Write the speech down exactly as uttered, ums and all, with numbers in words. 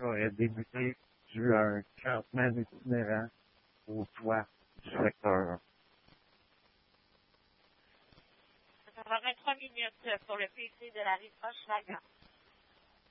aurait débuté dû à un campement itinérant au toit du secteur. Ça va vingt-trois minutes pour le P C de la rive Hochelaga.